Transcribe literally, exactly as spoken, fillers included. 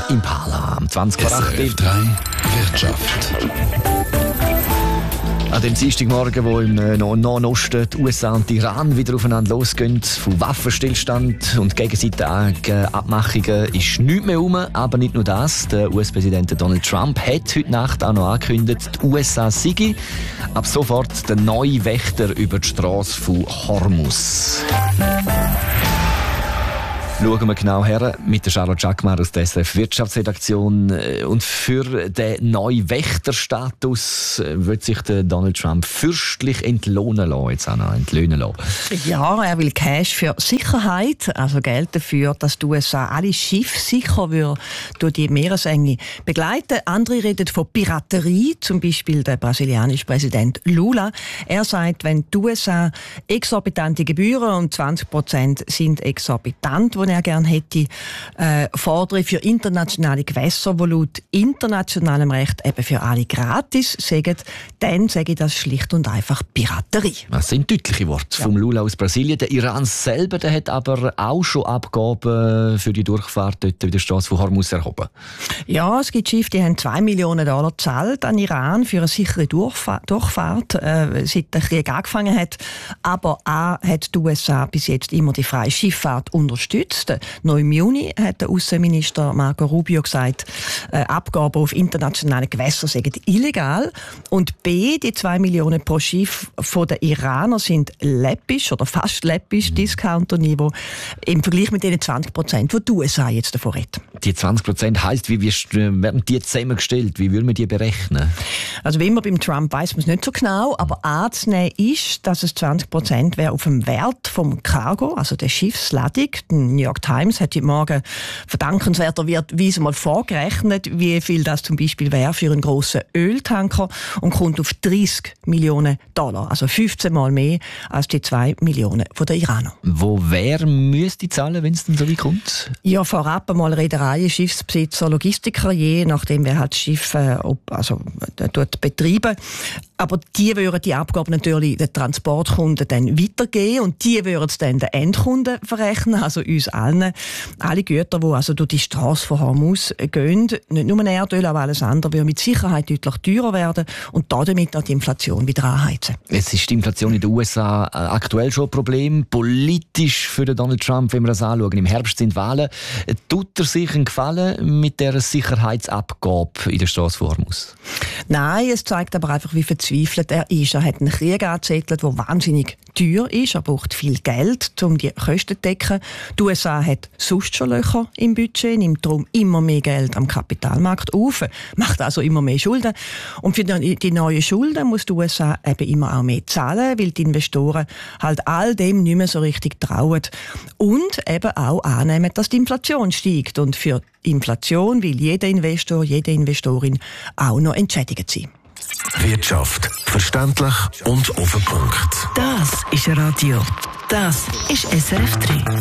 Impala am zwanzig vor acht. S R F drei Wirtschaft. An dem Dienstagmorgen, wo im Nahen Osten die U S A und Iran wieder aufeinander losgehen, von Waffenstillstand und gegenseitigen Abmachungen ist nichts mehr rum. Aber nicht nur das, der U S-Präsident Donald Trump hat heute Nacht auch noch angekündigt, die U S A sei ab sofort der neue Wächter über die Straße von Hormuz. Schauen wir genau her mit der Charlotte Jacquemar aus der S R F Wirtschaftsredaktion. Und für den neuen Wächterstatus wird sich der Donald Trump fürstlich entlohnen lassen. Jetzt auch noch entlöhnen lassen. Ja, er will Cash für Sicherheit, also Geld dafür, dass die U S A alle Schiffe sicher durch die Meeresenge begleiten. Andere reden von Piraterie, zum Beispiel der brasilianische Präsident Lula. Er sagt, wenn die U S A exorbitante Gebühren und zwanzig Prozent sind exorbitant, die er gerne hätte, äh, fordere für internationale Gewässer, die laut internationalem Recht eben für alle gratis sagen, dann sage ich das schlicht und einfach Piraterie. Das sind deutliche Worte ja. vom Lula aus Brasilien. Der Iran selber, der hat aber auch schon Abgaben für die Durchfahrt dort in der Straße von Hormuz erhoben. Ja, es gibt Schiffe, die haben zwei Millionen Dollar gezahlt an Iran für eine sichere Durchfa- Durchfahrt, äh, seit der Krieg angefangen hat. Aber auch hat die U S A bis jetzt immer die freie Schifffahrt unterstützt. Noch im Juni hat der Außenminister Marco Rubio gesagt, äh, Abgaben auf internationale Gewässer seien illegal. Und B, die zwei Millionen pro Schiff von den Iranern sind läppisch oder fast läppisch, mhm. Discounter-Niveau, im Vergleich mit den zwanzig Prozent, die die U S A jetzt davon redet. Die zwanzig Prozent heisst, wie werden die zusammengestellt? Wie würden wir die berechnen? Also wie immer beim Trump weiss man es nicht so genau, aber anzunehmen ist, dass es zwanzig Prozent wäre auf dem Wert vom Cargo, also der Schiffsladung. Die New York Times hat heute Morgen verdankenswerterweise mal vorgerechnet, wie viel das zum Beispiel wäre für einen grossen Öltanker und kommt auf dreißig Millionen Dollar, also fünfzehn Mal mehr als die zwei Millionen von den Iranern. Wo wer müsste zahlen, wenn es denn so weit kommt? Ja, vorab einmal Reedereien, Schiffsbesitzer, Logistiker, je nachdem, wer halt das Schiff äh, also, äh, betreiben. Aber die würden die Abgabe natürlich den Transportkunden dann weitergeben und die würden es dann den Endkunden verrechnen, also uns allen. Alle Güter, die also durch die Straße von Hormuz gehen, nicht nur Erdöl, aber alles andere, würde mit Sicherheit deutlich teurer werden und damit auch die Inflation wieder anheizen. Jetzt ist die Inflation in den U S A aktuell schon ein Problem. Politisch für den Donald Trump, wenn wir das anschauen, im Herbst sind Wahlen. Tut er sich einen Gefallen mit dieser Sicherheitsabgabe in der Straße von Hormuz? Nein, es zeigt aber einfach, wie verzweifelt er ist. Er hat einen Krieg angezettelt, der wahnsinnig teuer ist. Er braucht viel Geld, um die Kosten zu decken. Die U S A hat sonst schon Löcher im Budget, nimmt darum immer mehr Geld am Kapitalmarkt auf, macht also immer mehr Schulden. Und für die neuen Schulden muss die U S A eben immer auch mehr zahlen, weil die Investoren halt all dem nicht mehr so richtig trauen. Und eben auch annehmen, dass die Inflation steigt. Und für Inflation will jeder Investor, jede Investorin auch noch entschädigt sein. Wirtschaft. Verständlich und auf den Punkt. Das ist Radio. Das ist S R F drei.